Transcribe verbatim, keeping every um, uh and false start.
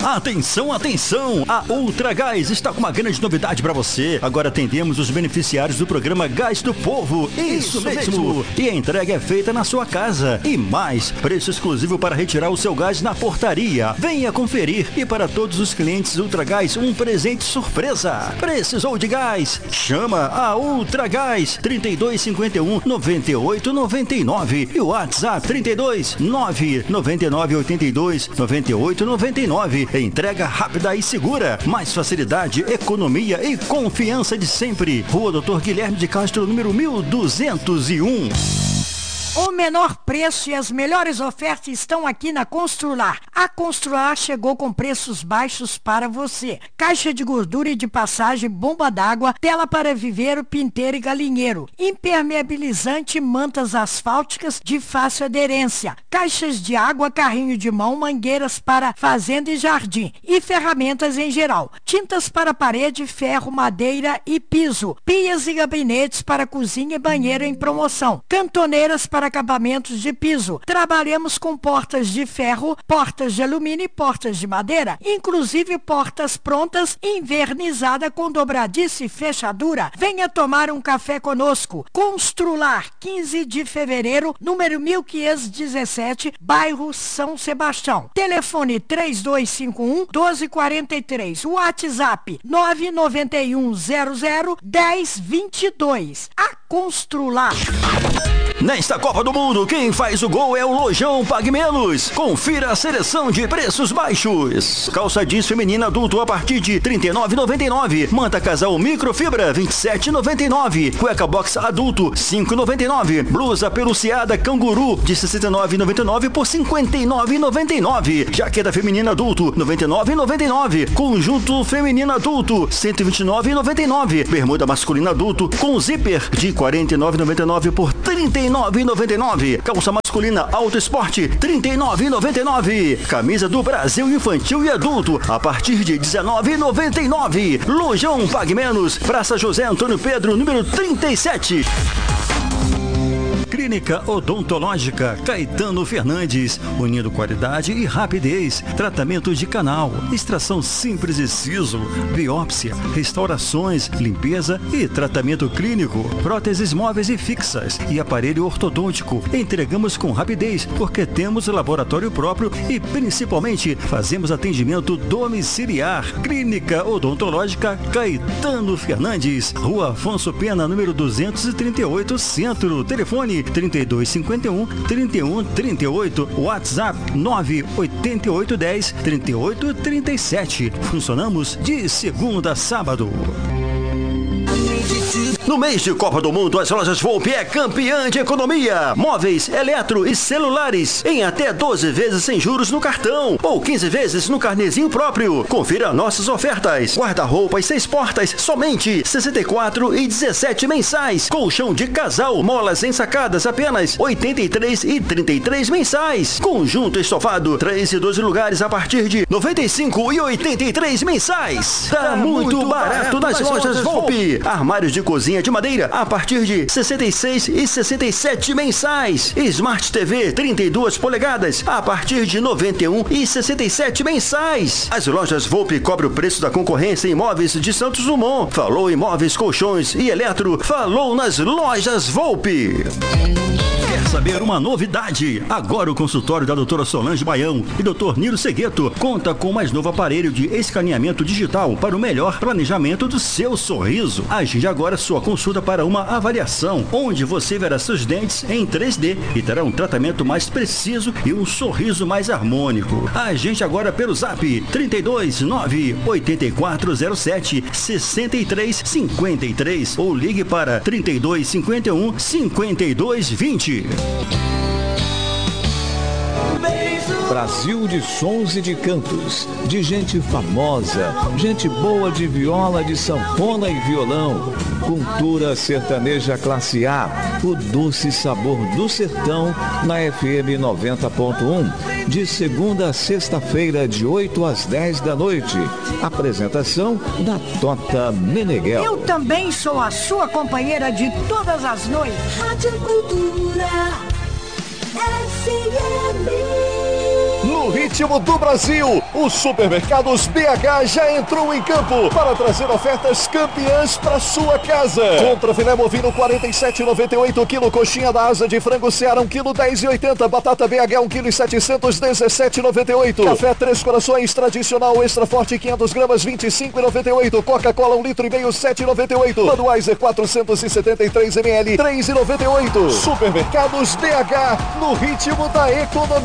Atenção, atenção! A Ultragás está com uma grande novidade para você. Agora atendemos os beneficiários do programa Gás do Povo. Isso, Isso mesmo. mesmo! E a entrega é feita na sua casa. E mais, preço exclusivo para retirar o seu gás na portaria. Venha conferir. E para todos os clientes Ultragás, um presente surpresa. Precisou de gás? Chama a Ultragás trinta e dois cinquenta e um, noventa e oito noventa e nove e o WhatsApp trinta e dois nove noventa e nove oitenta e dois noventa e oito noventa e nove. Entrega rápida e segura. Mais facilidade, economia e confiança de sempre. Rua Doutor Guilherme de Castro, número mil duzentos e um. O menor preço e as melhores ofertas estão aqui na Constrular. A Constrular chegou com preços baixos para você. Caixa de gordura e de passagem, bomba d'água, tela para viveiro, pinteiro e galinheiro. Impermeabilizante, mantas asfálticas de fácil aderência. Caixas de água, carrinho de mão, mangueiras para fazenda e jardim. E ferramentas em geral. Tintas para parede, ferro, madeira e piso. Pias e gabinetes para cozinha e banheiro em promoção. Cantoneiras para acabamentos de piso. Trabalhamos com portas de ferro, portas de alumínio e portas de madeira, inclusive portas prontas, invernizada com dobradiça e fechadura. Venha tomar um café conosco. Constrular, quinze de fevereiro, número mil quinhentos e dezessete, bairro São Sebastião. Telefone três dois cinco um, doze quarenta e três. WhatsApp nove nove um zero zero, dez vinte e dois. A Constrular. Nesta Copa do Mundo, quem faz o gol é o Lojão Pague Menos. Confira a seleção de preços baixos. Calça jeans feminina adulto a partir de trinta e nove reais e noventa e nove centavos. Manta casal microfibra vinte e sete reais e noventa e nove centavos. Cueca box adulto cinco reais e noventa e nove centavos. Blusa peluciada canguru de sessenta e nove reais e noventa e nove centavos por cinquenta e nove reais e noventa e nove centavos. Jaqueta feminina adulto noventa e nove reais e noventa e nove centavos. Conjunto feminino adulto cento e vinte e nove reais e noventa e nove centavos. Bermuda masculina adulto com zíper de quarenta e nove reais e noventa e nove centavos por trinta e nove reais e noventa e nove centavos. Calça masculina Auto Esporte trinta e nove reais e noventa e nove centavos. Camisa do Brasil infantil e adulto a partir de dezenove reais e noventa e nove centavos. Lojão Pague Menos, Praça José Antônio Pedro, número trinta e sete. Clínica Odontológica Caetano Fernandes, unindo qualidade e rapidez. Tratamento de canal, extração simples e siso, biópsia, restaurações, limpeza e tratamento clínico, próteses móveis e fixas e aparelho ortodôntico. Entregamos com rapidez porque temos laboratório próprio e principalmente fazemos atendimento domiciliar. Clínica Odontológica Caetano Fernandes, Rua Afonso Pena, número duzentos e trinta e oito, Centro. Telefone trinta e dois cinquenta e um, trinta e um trinta e oito, WhatsApp nove oito oito um zero, trinta e oito trinta e sete. Funcionamos de segunda a sábado. No mês de Copa do Mundo, as lojas Volpe é campeã de economia. Móveis, eletro e celulares em até doze vezes sem juros no cartão ou quinze vezes no carnezinho próprio. Confira nossas ofertas. Guarda-roupas seis portas, somente sessenta e quatro reais e dezessete centavos mensais. Colchão de casal, molas ensacadas, apenas oitenta e três reais e trinta e três centavos mensais. Conjunto estofado, três e doze lugares a partir de noventa e cinco reais e oitenta e três centavos mensais. Tá, tá muito, muito barato, barato nas, nas lojas, lojas Volpe. Armários de cozinha de madeira a partir de sessenta e seis reais e sessenta e sete centavos mensais. Smart T V trinta e duas polegadas a partir de noventa e um reais e sessenta e sete centavos mensais. As lojas Volpe cobrem o preço da concorrência em imóveis de Santos Dumont. Falou imóveis, colchões e eletro, falou nas lojas Volpe. Quer saber uma novidade? Agora o consultório da doutora Solange Baião e doutor Nilo Segueto conta com o mais novo aparelho de escaneamento digital para o melhor planejamento do seu sorriso. Agende agora sua consulta para uma avaliação, onde você verá seus dentes em três D e terá um tratamento mais preciso e um sorriso mais harmônico. Agende agora pelo zap trinta e dois nove oito quatro zero sete seis três cinco três ou ligue para trinta e dois cinquenta e um cinquenta e dois vinte. Brasil de sons e de cantos, de gente famosa, gente boa de viola, de sanfona e violão, cultura sertaneja classe A, o doce sabor do sertão na F M noventa ponto um, de segunda a sexta-feira de oito às dez da noite. Apresentação da Tota Meneghel. Eu também sou a sua companheira de todas as noites. Rádio Cultura F M. No no ritmo do Brasil. O Supermercados B H já entrou em campo para trazer ofertas campeãs para sua casa. Contra filé bovino quarenta e sete reais e noventa e oito centavos quilo, coxinha da asa de frango Seara um quilo dez reais e oitenta centavos, batata B H um quilo e setecentos dezessete reais e noventa e oito centavos, café Três Corações tradicional extra forte quinhentas gramas vinte e cinco reais e noventa e oito centavos, Coca-Cola um litro e meio sete reais e noventa e oito centavos, Budweiser quatrocentos e setenta e três mililitros três reais e noventa e oito centavos. Supermercados B H no ritmo da economia.